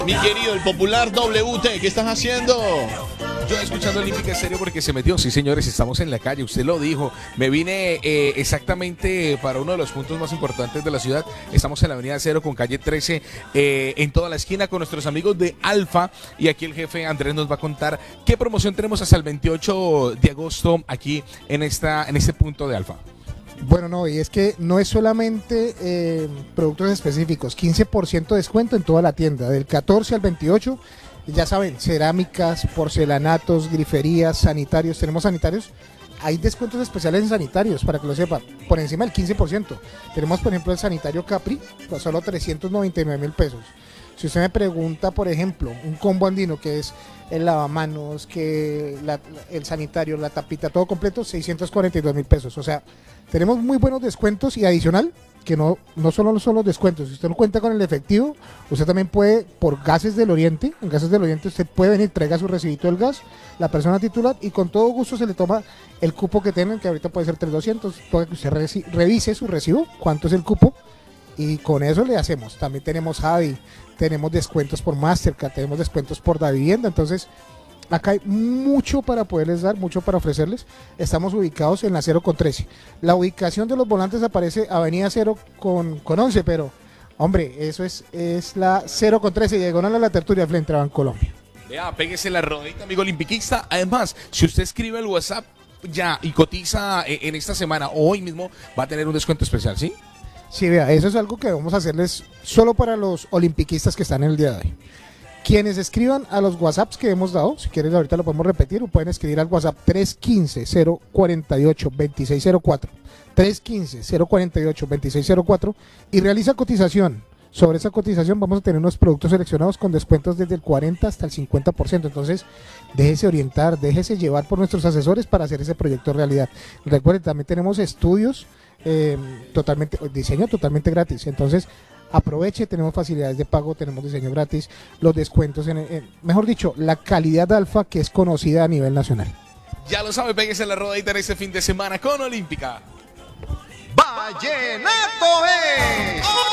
Mi querido, el popular WT, ¿qué estás haciendo? Yo escuchando Olímpica Estéreo porque se metió. Sí, señores, estamos en la calle, usted lo dijo. Me vine exactamente para uno de los puntos más importantes de la ciudad. Estamos en la avenida Cero con calle 13, en toda la esquina con nuestros amigos de Alfa. Y aquí el jefe Andrés nos va a contar qué promoción tenemos hasta el 28 de agosto aquí en este punto de Alfa. Bueno, no, y es que no es solamente productos específicos, 15% de descuento en toda la tienda, del 14 al 28, ya saben, cerámicas, porcelanatos, griferías, sanitarios, tenemos sanitarios, hay descuentos especiales en sanitarios, para que lo sepan, por encima del 15%. Tenemos, por ejemplo, el sanitario Capri, por solo 399.000 pesos. Si usted me pregunta, por ejemplo, un combo andino que es el lavamanos, que el sanitario, la tapita, todo completo, 642.000 pesos. O sea, tenemos muy buenos descuentos y adicional, que no solo son los descuentos. Si usted no cuenta con el efectivo, usted también puede, por Gases del Oriente, en Gases del Oriente usted puede venir, traiga su recibito del gas, la persona titular, y con todo gusto se le toma el cupo que tienen, que ahorita puede ser 3.200, puede que usted revise su recibo, cuánto es el cupo, y con eso le hacemos. También tenemos Javi, tenemos descuentos por Mastercard, tenemos descuentos por Davivienda. Entonces acá hay mucho para poderles dar, mucho para ofrecerles. Estamos ubicados en la 0 con 13. La ubicación de los volantes aparece avenida 0 con 11, pero hombre, eso es la 0 con 13, diagonal a la tertulia frente a Bancolombia. Vea, péguese la rodita, amigo olimpiquista. Además, si usted escribe el WhatsApp ya y cotiza en esta semana o hoy mismo, va a tener un descuento especial, ¿sí? Sí, vea, eso es algo que vamos a hacerles solo para los olimpiquistas que están en el día de hoy. Quienes escriban a los WhatsApps que hemos dado, si quieren ahorita lo podemos repetir, o pueden escribir al WhatsApp 315-048-2604, 315-048-2604, y realiza cotización. Sobre esa cotización vamos a tener unos productos seleccionados con descuentos desde el 40 hasta el 50%. Entonces, déjese orientar, déjese llevar por nuestros asesores para hacer ese proyecto realidad. Recuerden, también tenemos estudios, diseño totalmente gratis. Entonces, aproveche, tenemos facilidades de pago, tenemos diseño gratis, los descuentos, mejor dicho, la calidad Alfa, que es conocida a nivel nacional. Ya lo sabe, péguese la rodadita en este fin de semana con Olímpica. ¡Vallenato es!